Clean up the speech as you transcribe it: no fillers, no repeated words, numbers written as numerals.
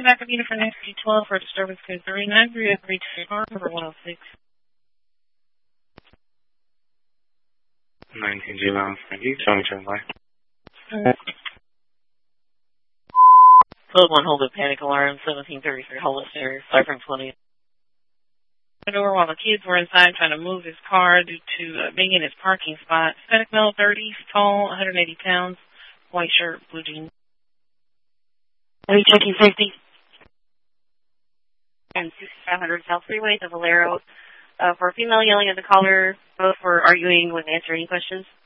backup unit for next G12 for disturbance code 39. We have reached Harbor 106. 19G Lounge, thank you. Showing turn by. Code 1, hold a panic alarm, 1733 Hollister, Cypher 20. Door while the kids were inside trying to move his car due to being in his parking spot. Aesthetic male, 30, tall, 180 pounds, white shirt, blue jeans. Are you checking safety? And 6500 South Freeway, the Valero. For a female yelling at the caller, both were arguing with answering questions.